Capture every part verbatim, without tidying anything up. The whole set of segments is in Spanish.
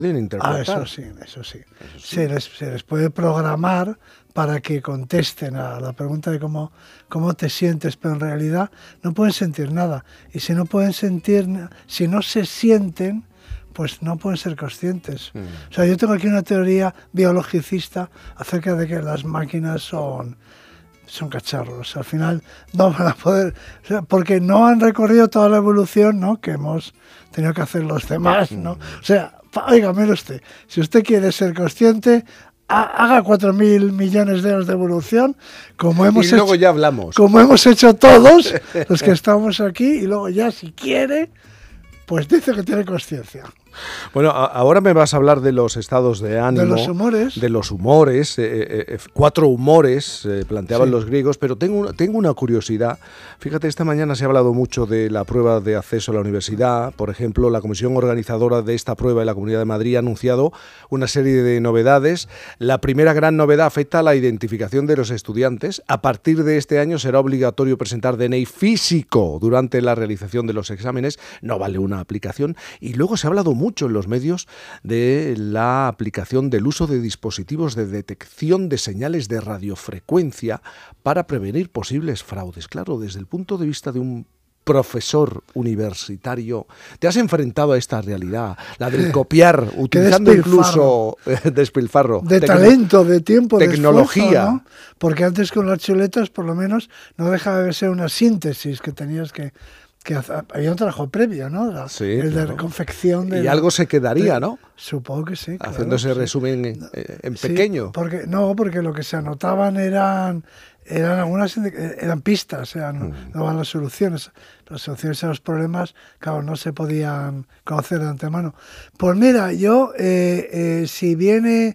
pueden interpretar. Ah, eso sí, eso sí. Eso sí. Se, les, se les puede programar para que contesten a la pregunta de cómo, cómo te sientes, pero en realidad no pueden sentir nada. Y si no pueden sentir, si no se sienten, pues no pueden ser conscientes. Mm. O sea, yo tengo aquí una teoría biologicista acerca de que las máquinas son, son cacharros. Al final no van a poder, o sea, porque no han recorrido toda la evolución, ¿no?, que hemos tenido que hacer los demás, ¿no? O sea, oiga, mire usted, si usted quiere ser consciente, haga cuatro mil millones de años de evolución, como hemos y luego hecho, ya hablamos. Como hemos hecho todos los que estamos aquí, y luego ya, si quiere, pues dice que tiene conciencia. Bueno, a, ahora me vas a hablar de los estados de ánimo. De los humores. De los humores. Eh, eh, cuatro humores eh, planteaban sí. los griegos, pero tengo, tengo una curiosidad. Fíjate, esta mañana se ha hablado mucho de la prueba de acceso a la universidad. Por ejemplo, la comisión organizadora de esta prueba de la Comunidad de Madrid ha anunciado una serie de novedades. La primera gran novedad afecta a la identificación de los estudiantes. A partir de este año será obligatorio presentar D N I físico durante la realización de los exámenes. No vale una aplicación. Y luego se ha hablado mucho en los medios de la aplicación del uso de dispositivos de detección de señales de radiofrecuencia para prevenir posibles fraudes. Claro, desde el punto de vista de un profesor universitario, ¿te has enfrentado a esta realidad? La del copiar, utilizando incluso eh, despilfarro. De talento, de tiempo, tecnología. De esfuerzo, ¿no? Porque antes con las chuletas, por lo menos, no dejaba de ser una síntesis que tenías que... que había un trabajo previo, ¿no? La, sí, el claro. de confección de... Y la, algo se quedaría, de, ¿no? Supongo que sí, claro. Haciendo ese sí. resumen en, en sí, pequeño. Porque, no, porque lo que se anotaban eran, eran algunas eran pistas, eran, mm. no eran las soluciones. Las soluciones a los problemas, claro, no se podían conocer de antemano. Pues mira, yo, eh, eh, si viene...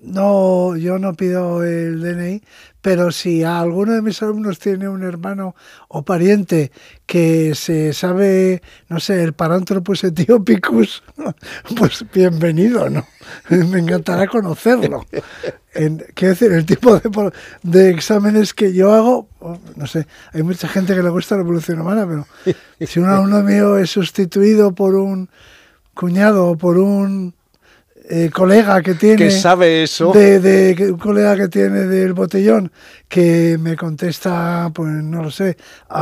No, yo no pido el D N I, pero si a alguno de mis alumnos tiene un hermano o pariente que se sabe, no sé, el Paranthropus ethiopicus, pues bienvenido, ¿no? Me encantará conocerlo. En, quiero decir, el tipo de, de exámenes que yo hago, no sé, hay mucha gente que le gusta la evolución humana, pero si un alumno mío es sustituido por un cuñado o por un... Eh, colega que tiene que sabe eso de, de un colega que tiene del botellón que me contesta, pues no lo sé,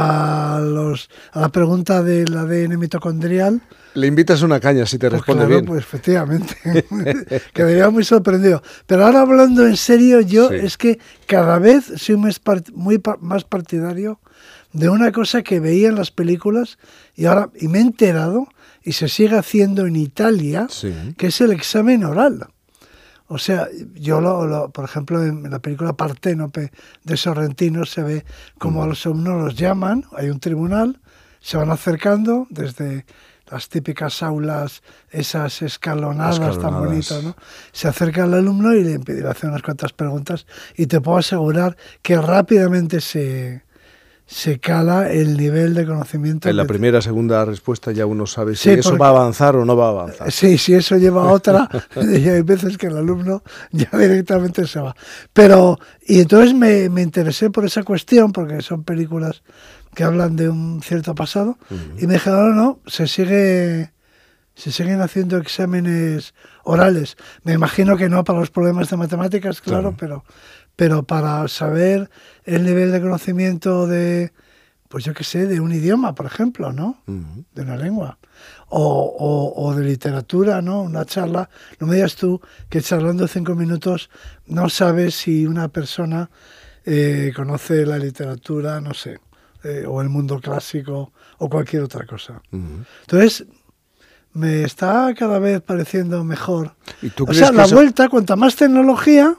a los a la pregunta del A D N mitocondrial, le invitas una caña si te pues responde claro, bien. Pues efectivamente quedaría muy sorprendido. Pero ahora hablando en serio, yo sí. es que cada vez soy más, part, muy pa, más partidario de una cosa que veía en las películas y ahora y me he enterado y se sigue haciendo en Italia, sí. que es el examen oral. O sea, yo, lo, lo, por ejemplo, en la película Parténope de Sorrentino se ve como mm. a los alumnos los llaman, hay un tribunal, se van acercando desde las típicas aulas, esas escalonadas, escalonadas. tan bonitas, ¿no? Se acerca al alumno y le, le hace unas cuantas preguntas y te puedo asegurar que rápidamente se... se cala el nivel de conocimiento. En la que primera, segunda respuesta ya uno sabe si sí, eso porque, va a avanzar o no va a avanzar. Sí, si eso lleva a otra, y hay veces que el alumno ya directamente se va. Pero, y entonces me, me interesé por esa cuestión, porque son películas que hablan de un cierto pasado, uh-huh. y me dijeron, no, no, se sigue... se siguen haciendo exámenes orales. Me imagino que no para los problemas de matemáticas, claro, claro. pero... pero para saber el nivel de conocimiento de, pues yo qué sé, de un idioma, por ejemplo, ¿no? Uh-huh. De una lengua. O, o, o de literatura, ¿no? Una charla. No me digas tú que charlando cinco minutos no sabes si una persona eh, conoce la literatura, no sé, eh, o el mundo clásico, o cualquier otra cosa. Uh-huh. Entonces, me está cada vez pareciendo mejor. ¿Y tú o crees sea, que la eso... vuelta, cuanta más tecnología...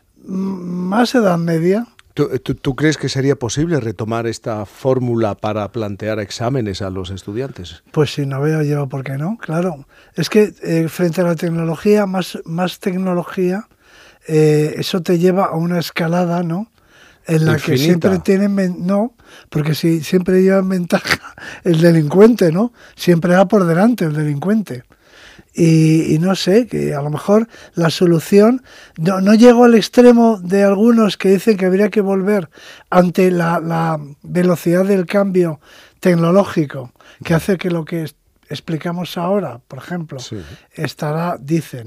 más edad media. ¿Tú, tú, ¿Tú crees que sería posible retomar esta fórmula para plantear exámenes a los estudiantes? Pues sí, no veo yo por qué no, claro. Es que eh, frente a la tecnología, más, más tecnología, eh, eso te lleva a una escalada, ¿no? En la Infinita. Que siempre tienen... No, porque si siempre lleva en ventaja el delincuente, ¿no? Siempre va por delante el delincuente. Y, y no sé, que a lo mejor la solución, no, no llego al extremo de algunos que dicen que habría que volver ante la, la velocidad del cambio tecnológico, que hace que lo que explicamos ahora, por ejemplo, Sí. estará, dicen,